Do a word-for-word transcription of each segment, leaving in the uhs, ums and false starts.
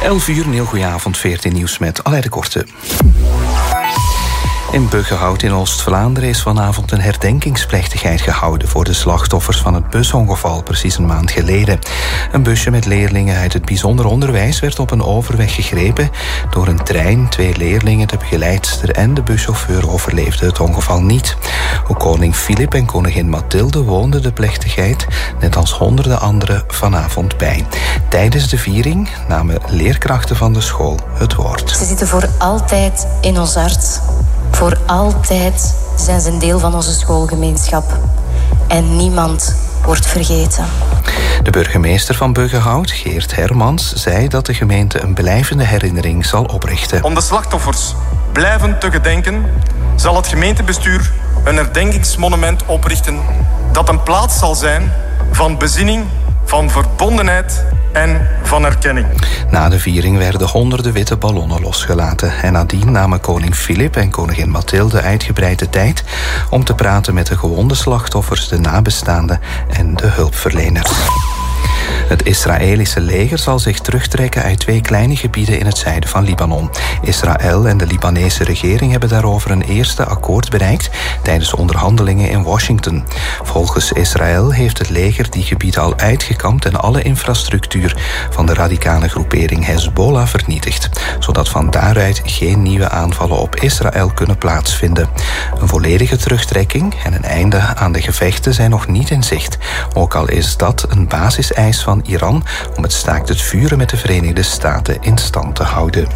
elf uur, een heel goeie avond, veertien nieuws met Aleid de Korte. In Buggenhout in Oost-Vlaanderen is vanavond een herdenkingsplechtigheid gehouden voor de slachtoffers van het busongeval precies een maand geleden. Een busje met leerlingen uit het bijzonder onderwijs werd op een overweg gegrepen door een trein. Twee leerlingen, de begeleidster en de buschauffeur, overleefden het ongeval niet. Ook koning Filip en koningin Mathilde woonden de plechtigheid, net als honderden anderen, vanavond bij. Tijdens de viering namen leerkrachten van de school het woord. Ze zitten voor altijd in ons hart. Voor altijd zijn ze een deel van onze schoolgemeenschap. En niemand wordt vergeten. De burgemeester van Buggenhout, Geert Hermans, zei dat de gemeente een blijvende herinnering zal oprichten. Om de slachtoffers blijvend te gedenken, zal het gemeentebestuur een herdenkingsmonument oprichten dat een plaats zal zijn van bezinning, van verbondenheid en van erkenning. Na de viering werden honderden witte ballonnen losgelaten. En nadien namen koning Filip en koningin Mathilde uitgebreid de tijd om te praten met de gewonde slachtoffers, de nabestaanden en de hulpverleners. Het Israëlische leger zal zich terugtrekken uit twee kleine gebieden in het zuiden van Libanon. Israël en de Libanese regering hebben daarover een eerste akkoord bereikt tijdens onderhandelingen in Washington. Volgens Israël heeft het leger die gebieden al uitgekampt en alle infrastructuur van de radicale groepering Hezbollah vernietigd, zodat van daaruit geen nieuwe aanvallen op Israël kunnen plaatsvinden. Een volledige terugtrekking en een einde aan de gevechten zijn nog niet in zicht, ook al is dat een basiseis van Iran om het staakt het vuren met de Verenigde Staten in stand te houden.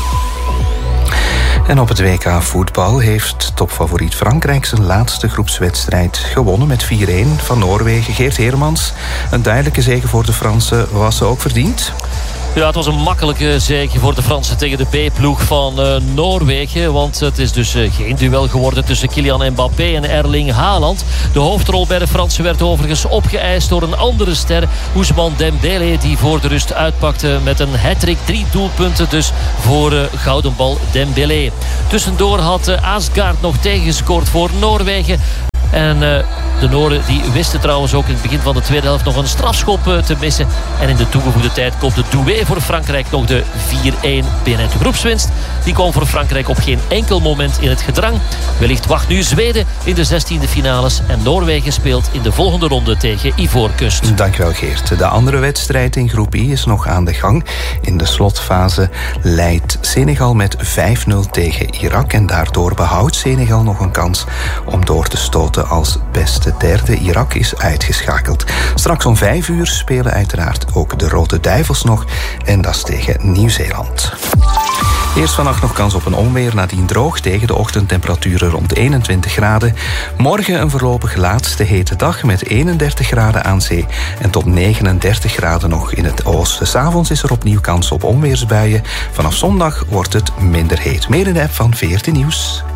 En op het W K voetbal heeft topfavoriet Frankrijk zijn laatste groepswedstrijd gewonnen met vier-een van Noorwegen. Geert Hermans, een duidelijke zege voor de Fransen, was ze ook verdiend? Ja, het was een makkelijke zege voor de Fransen tegen de B-ploeg van uh, Noorwegen. Want het is dus uh, geen duel geworden tussen Kylian Mbappé en Erling Haaland. De hoofdrol bij de Fransen werd overigens opgeëist door een andere ster, Ousmane Dembélé, die voor de rust uitpakte met een hat-trick. Drie doelpunten dus voor uh, gouden bal Dembélé. Tussendoor had uh, Asgaard nog tegengescoord voor Noorwegen. En uh, de Noren die wisten trouwens ook in het begin van de tweede helft nog een strafschop uh, te missen. En in de toegevoegde tijd komt de Doué voor Frankrijk nog de vier-een binnen. De groepswinst die kwam voor Frankrijk op geen enkel moment in het gedrang. Wellicht wacht nu Zweden in de zestiende finales. En Noorwegen speelt in de volgende ronde tegen Ivoorkust. Dankjewel Geert. De andere wedstrijd in groep I is nog aan de gang. In de slotfase leidt Senegal met vijf nul tegen Irak. En daardoor behoudt Senegal nog een kans om door te stoten als beste derde. Irak is uitgeschakeld. Straks om vijf uur spelen uiteraard ook de Rode Duivels nog. En dat is tegen Nieuw-Zeeland. Eerst vannacht nog kans op een onweer, nadien droog tegen de ochtendtemperaturen rond eenentwintig graden. Morgen een voorlopig laatste hete dag met eenendertig graden aan zee en tot negenendertig graden nog in het oosten. 's Avonds is er opnieuw kans op onweersbuien. Vanaf zondag wordt het minder heet. Meer in de app van veertien Nieuws.